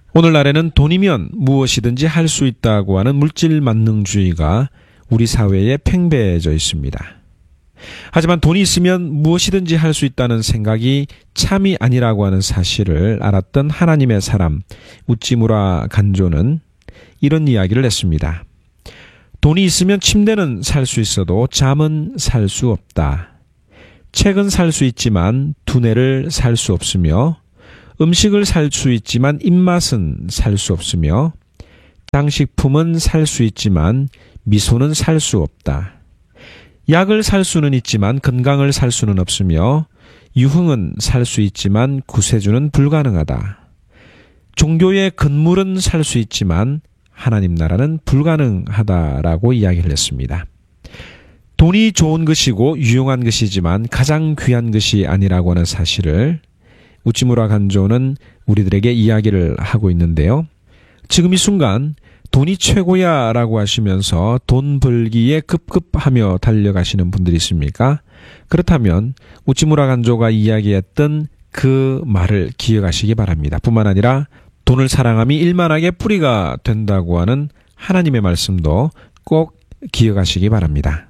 오늘날에는 돈이면 무엇이든지 할 수 있다고 하는 물질 만능주의가 우리 사회에 팽배해져 있습니다. 하지만 돈이 있으면 무엇이든지 할 수 있다는 생각이 참이 아니라고 하는 사실을 알았던 하나님의 사람 우찌무라 간조는 이런 이야기를 했습니다. 돈이 있으면 침대는 살 수 있어도 잠은 살 수 없다. 책은 살 수 있지만 두뇌를 살 수 없으며 음식을 살 수 있지만 입맛은 살 수 없으며 장식품은 살 수 있지만 미소는 살 수 없다. 약을 살 수는 있지만 건강을 살 수는 없으며 유흥은 살 수 있지만 구세주는 불가능하다. 종교의 건물은 살 수 있지만 하나님 나라는 불가능하다라고 이야기를 했습니다. 돈이 좋은 것이고 유용한 것이지만 가장 귀한 것이 아니라고 하는 사실을 우찌무라 간조는 우리들에게 이야기를 하고 있는데요. 지금 이 순간 돈이 최고야 라고 하시면서 돈 벌기에 급급하며 달려가시는 분들이 있습니까? 그렇다면 우찌무라 간조가 이야기했던 그 말을 기억하시기 바랍니다. 뿐만 아니라 돈을 사랑함이 일만하게 뿌리가 된다고 하는 하나님의 말씀도 꼭 기억하시기 바랍니다.